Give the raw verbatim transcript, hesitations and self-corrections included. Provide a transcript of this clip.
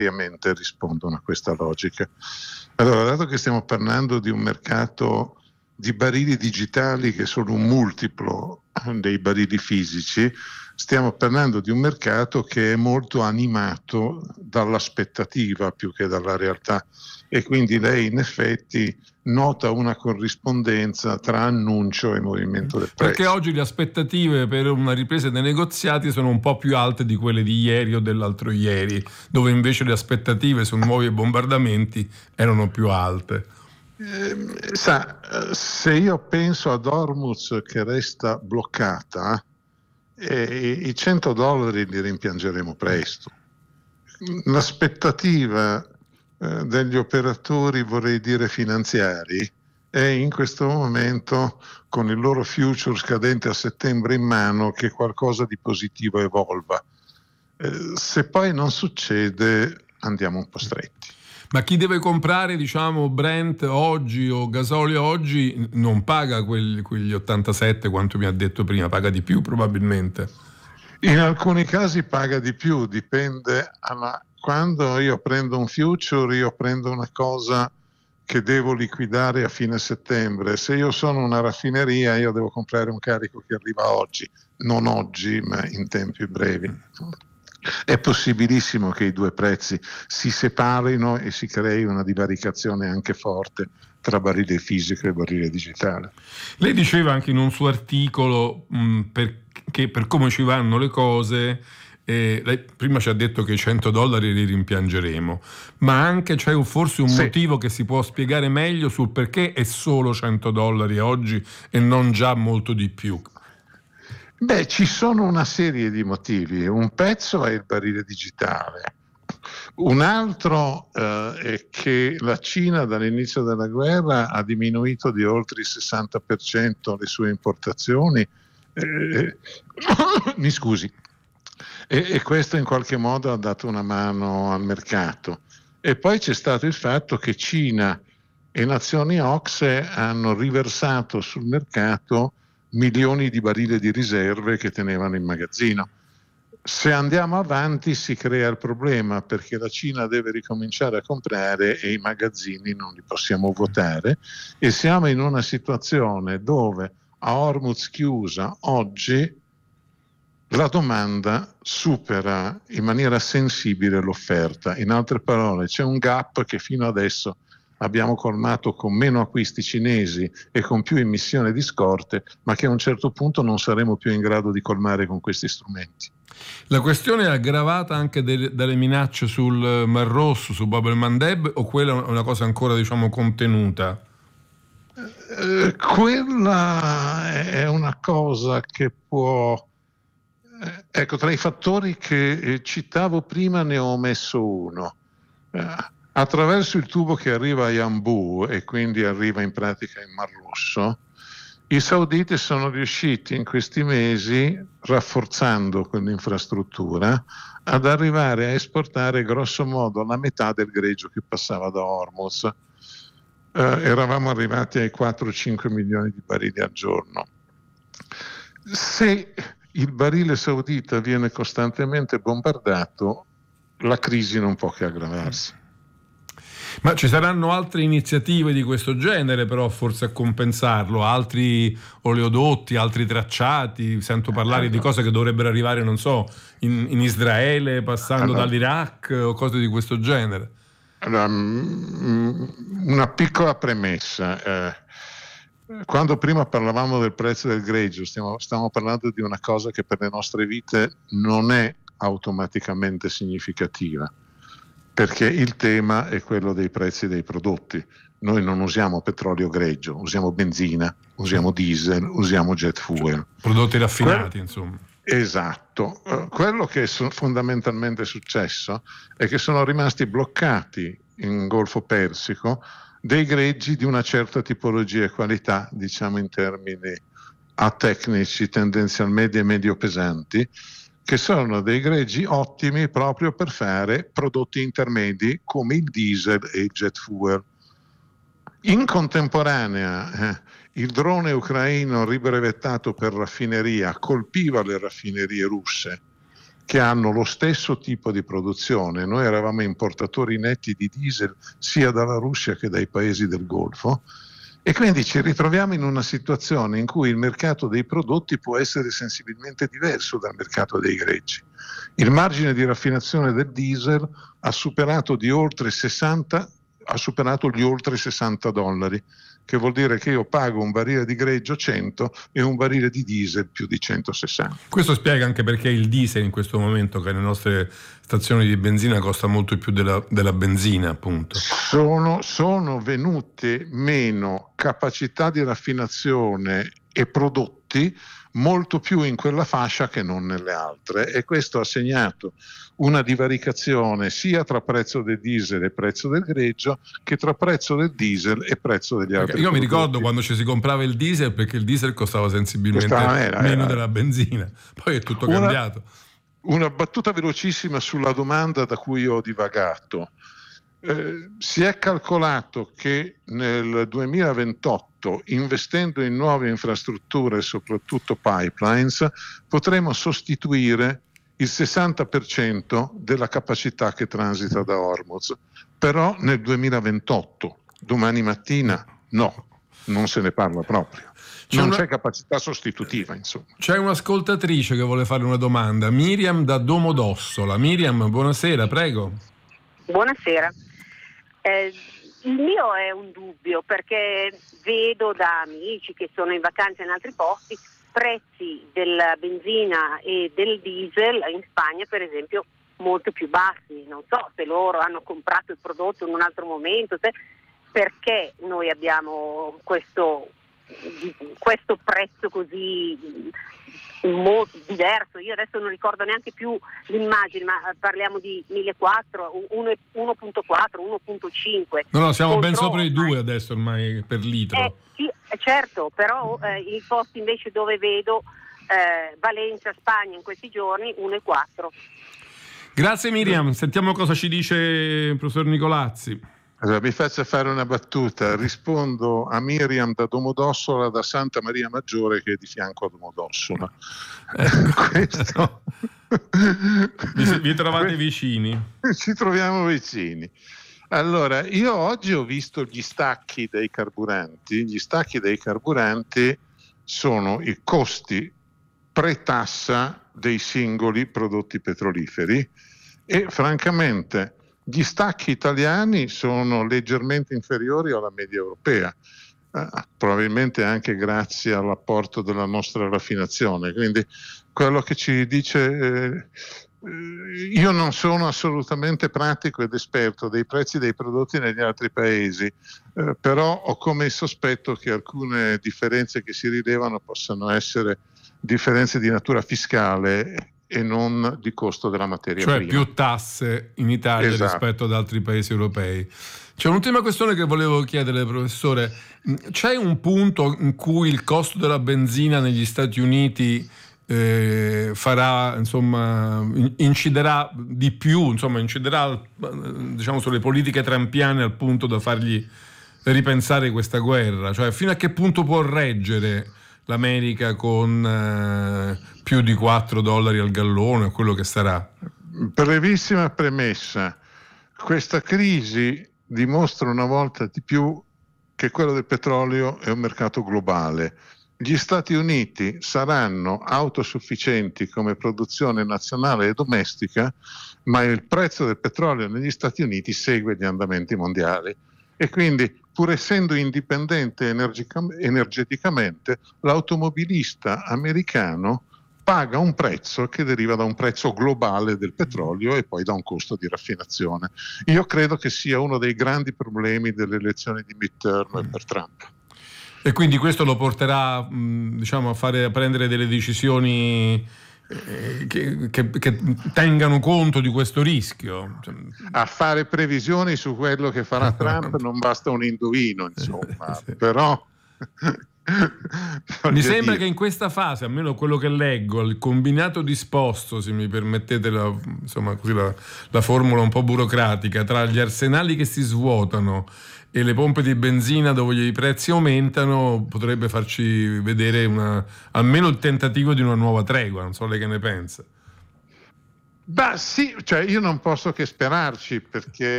necessariamente rispondono a questa logica. Allora, dato che stiamo parlando di un mercato di barili digitali che sono un multiplo dei barili fisici, stiamo parlando di un mercato che è molto animato dall'aspettativa più che dalla realtà, e quindi lei in effetti nota una corrispondenza tra annuncio e movimento del prezzo. Perché oggi le aspettative per una ripresa dei negoziati sono un po' più alte di quelle di ieri o dell'altro ieri, dove invece le aspettative su nuovi bombardamenti erano più alte. Eh, sa, se io penso ad Hormuz che resta bloccata, eh, i cento dollari li rimpiangeremo presto. L'aspettativa eh, degli operatori, vorrei dire finanziari, è in questo momento, con il loro future scadente a settembre in mano, che qualcosa di positivo evolva. Eh, se poi non succede, andiamo un po' stretti. Ma chi deve comprare, diciamo, Brent oggi o gasolio oggi non paga quelli, quegli ottantasette, quanto mi ha detto prima, paga di più probabilmente. In alcuni casi paga di più, dipende. Alla... Quando io prendo un future, io prendo una cosa che devo liquidare a fine settembre. Se io sono una raffineria, io devo comprare un carico che arriva oggi, non oggi, ma in tempi brevi. È possibilissimo che i due prezzi si separino e si crei una divaricazione anche forte tra barile fisico e barile digitale. Lei diceva anche in un suo articolo mh, per, che per come ci vanno le cose, eh, lei prima ci ha detto che i cento dollari li rimpiangeremo, ma anche c'è forse un sì. motivo che si può spiegare meglio sul perché è solo cento dollari oggi e non già molto di più. Beh, ci sono una serie di motivi. Un pezzo è il barile digitale, un altro eh, è che la Cina dall'inizio della guerra ha diminuito di oltre il sessanta per cento le sue importazioni, eh, mi scusi, e, e questo in qualche modo ha dato una mano al mercato. E poi c'è stato il fatto che Cina e nazioni O C S E hanno riversato sul mercato milioni di barili di riserve che tenevano in magazzino. Se andiamo avanti si crea il problema, perché la Cina deve ricominciare a comprare e i magazzini non li possiamo vuotare, e siamo in una situazione dove a Hormuz chiusa oggi la domanda supera in maniera sensibile l'offerta. In altre parole, c'è un gap che fino adesso abbiamo colmato con meno acquisti cinesi e con più emissione di scorte, ma che a un certo punto non saremo più in grado di colmare con questi strumenti. La questione è aggravata anche de- dalle minacce sul Mar Rosso, su Bab el-Mandeb, o quella è una cosa ancora, diciamo, contenuta? Eh, quella è una cosa che può... Eh, ecco, tra i fattori che eh, citavo prima ne ho messo uno. Eh, Attraverso il tubo che arriva a Yanbu e quindi arriva in pratica in Mar Rosso, i sauditi sono riusciti in questi mesi, rafforzando quell'infrastruttura, ad arrivare a esportare grosso modo la metà del greggio che passava da Hormuz. Eh, eravamo arrivati ai quattro cinque milioni di barili al giorno. Se il barile saudita viene costantemente bombardato, la crisi non può che aggravarsi. Ma ci saranno altre iniziative di questo genere, però, forse a compensarlo, altri oleodotti, altri tracciati? Sento parlare di cose che dovrebbero arrivare, non so, in, in Israele, passando allora, dall'Iraq o cose di questo genere. Allora, una piccola premessa. Eh, quando prima parlavamo del prezzo del greggio, stiamo, stiamo parlando di una cosa che per le nostre vite non è automaticamente significativa, perché il tema è quello dei prezzi dei prodotti. Noi non usiamo petrolio greggio, usiamo benzina, usiamo diesel, usiamo jet fuel. Prodotti raffinati, que- insomma. Esatto. Uh, quello che è so- fondamentalmente successo è che sono rimasti bloccati in Golfo Persico dei greggi di una certa tipologia e qualità, diciamo in termini atecnici, tendenzialmente e medio pesanti, che sono dei greggi ottimi proprio per fare prodotti intermedi come il diesel e il jet fuel. In contemporanea eh, il drone ucraino ribrevettato per raffineria colpiva le raffinerie russe che hanno lo stesso tipo di produzione. Noi eravamo importatori netti di diesel sia dalla Russia che dai paesi del Golfo, e quindi ci ritroviamo in una situazione in cui il mercato dei prodotti può essere sensibilmente diverso dal mercato dei greggi. Il margine di raffinazione del diesel ha superato di oltre sessanta, ha superato gli oltre sessanta dollari, che vuol dire che io pago un barile di greggio cento e un barile di diesel più di centosessanta. Questo spiega anche perché il diesel in questo momento, che nelle nostre stazioni di benzina costa molto più della, della benzina, appunto. Sono, sono venute meno capacità di raffinazione e prodotti molto più in quella fascia che non nelle altre, e questo ha segnato una divaricazione sia tra prezzo del diesel e prezzo del greggio che tra prezzo del diesel e prezzo degli altri Io prodotti. mi ricordo quando ci si comprava il diesel, perché il diesel costava sensibilmente era, meno era. della benzina, poi è tutto una, cambiato. Una battuta velocissima sulla domanda da cui ho divagato. Eh, si è calcolato che nel duemilaventotto, investendo in nuove infrastrutture, soprattutto pipelines, potremo sostituire il sessanta per cento della capacità che transita da Hormuz. Però nel duemilaventotto, domani mattina, no, non se ne parla proprio. C'è non una... c'è capacità sostitutiva, insomma. C'è un'ascoltatrice che vuole fare una domanda, Miriam da Domodossola. Miriam, buonasera, prego. Buonasera. Eh, il mio è un dubbio, perché vedo da amici che sono in vacanza in altri posti prezzi della benzina e del diesel in Spagna, per esempio, molto più bassi. Non so se loro hanno comprato il prodotto in un altro momento, se, perché noi abbiamo questo, questo prezzo così molto diverso. Io adesso non ricordo neanche più l'immagine, ma parliamo di millequattrocento, uno virgola quattro, uno virgola cinque. No, no, siamo ben contro, sopra i due adesso ormai per litro. Eh, sì, certo, però eh, i posti invece dove vedo eh, Valencia, Spagna in questi giorni uno virgola quattro. Grazie Miriam, sentiamo cosa ci dice il professor Nicolazzi. Allora, mi faccia fare una battuta, rispondo a Miriam da Domodossola, da Santa Maria Maggiore, che è di fianco a Domodossola. Eh, Questo... vi, vi trovate vicini? Ci troviamo vicini. Allora, io oggi ho visto gli stacchi dei carburanti. Gli stacchi dei carburanti sono i costi pre-tassa dei singoli prodotti petroliferi e francamente gli stacchi italiani sono leggermente inferiori alla media europea, eh, probabilmente anche grazie all'apporto della nostra raffinazione. Quindi quello che ci dice, eh, io non sono assolutamente pratico ed esperto dei prezzi dei prodotti negli altri paesi, eh, però ho come il sospetto che alcune differenze che si rilevano possano essere differenze di natura fiscale e non di costo della materia cioè prima. Più tasse in Italia, esatto, rispetto ad altri paesi europei. C'è un'ultima questione che volevo chiedere, professore. C'è un punto in cui il costo della benzina negli Stati Uniti eh, farà, insomma, inciderà di più, insomma, inciderà, diciamo, sulle politiche trumpiane al punto da fargli ripensare questa guerra? Cioè, fino a che punto può reggere l'America con eh, più di quattro dollari al gallone o quello che sarà? Brevissima premessa. Questa crisi dimostra una volta di più che quello del petrolio è un mercato globale. Gli Stati Uniti saranno autosufficienti come produzione nazionale e domestica, ma il prezzo del petrolio negli Stati Uniti segue gli andamenti mondiali. E quindi, pur essendo indipendente energica- energeticamente, l'automobilista americano paga un prezzo che deriva da un prezzo globale del petrolio e poi da un costo di raffinazione. Io credo che sia uno dei grandi problemi delle elezioni di midterm per Trump. E quindi questo lo porterà, diciamo, a fare a prendere delle decisioni Che, che, che tengano conto di questo rischio. A fare previsioni su quello che farà Trump non basta un indovino, insomma, però mi sembra dire che in questa fase, almeno quello che leggo, il combinato disposto, se mi permettete la, insomma, così la, la formula un po' burocratica, tra gli arsenali che si svuotano e le pompe di benzina dove i prezzi aumentano, potrebbe farci vedere una, almeno il tentativo di una nuova tregua. Non so lei che ne pensa. Beh, sì, cioè io non posso che sperarci perché